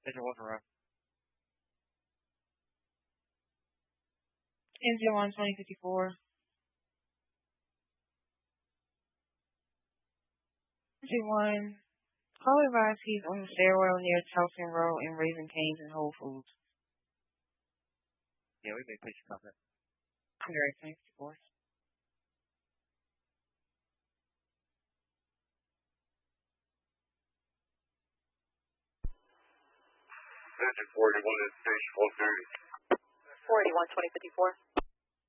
Engine 1 for run. Engine 1, 2054. Engine 1. Call advised he's on the stairwell near Towson Road in Raising Cane's and Whole Foods. Yeah, we may push cover. Under 2054. Engine 41 is station 130. 481, 2054.